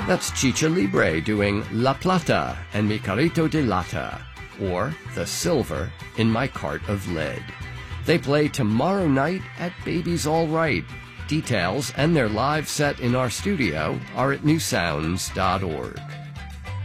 That's Chicha Libre doing La Plata and Mi Carrito de Lata, or The Silver in My Cart of Lead. They play tomorrow night at Baby's All Right. Details and their live set in our studio are at newsounds.org.